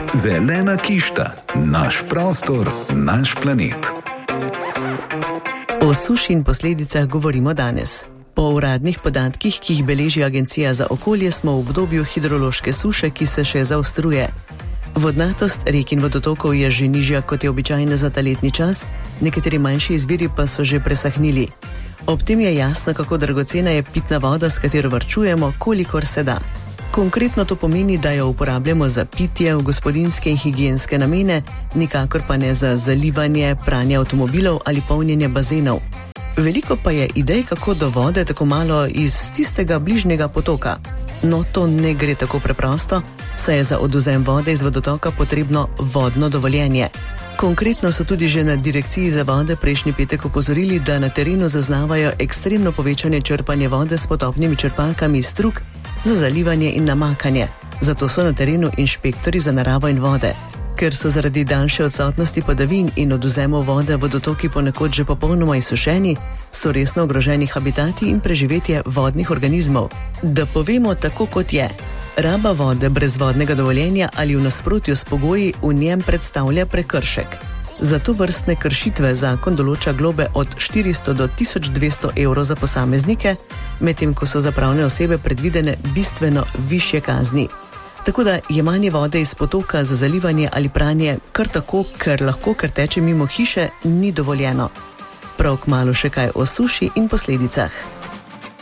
Zelena kišta, naš prostor, naš planet. O suši in posledicah govorimo danes. Po uradnih podatkih, ki jih beleži Agencija za okolje, smo v obdobju hidrološke suše, ki se še zaostruje. Vodnatost rek in vodotokov je že nižja, kot je običajno za ta letni čas, nekateri manjši izviri pa so že presahnili. Ob tem je jasno, kako dragocena je pitna voda, s katero varčujemo, kolikor se da. Konkretno to pomeni, da jo uporabljamo za pitje, v gospodinjske in higienske namene, nikakor pa ne za zalivanje, pranje avtomobilov ali polnjenje bazenov. Veliko pa je idej, kako do vode tako malo iz tistega bližnjega potoka. No, to ne gre tako preprosto, saj je za odvzem vode iz vodotoka potrebno vodno dovoljenje. Konkretno so tudi že na Direkciji za vode prejšnji petek opozorili, da na terenu zaznavajo ekstremno povečanje črpanja vode s potopnimi črpalkami iz strug za zalivanje in namakanje. Zato so na terenu inšpektori za naravo in vode. Ker so zaradi daljše odsotnosti padavin in odvzemov vode vodotoki ponekod že popolnoma izsušeni, so resno ogroženi habitati in preživetje vodnih organizmov. Da povemo tako, kot je. Raba vode brez vodnega dovoljenja ali v nasprotju s pogoji v njem predstavlja prekršek. Za to vrstne kršitve zakon določa globe od 400 do 1200 evrov za posameznike, medtem ko so za pravne osebe predvidene bistveno višje kazni. Tako da jemanje vode iz potoka za zalivanje ali pranje kar tako, ker teče mimo hiše, ni dovoljeno. Prav kmalu še kaj o suši in posledicah.